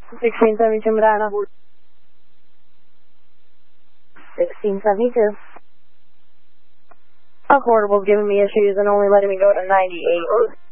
1672 Medina. 1672. Affordable's giving me issues and only letting me go to 98.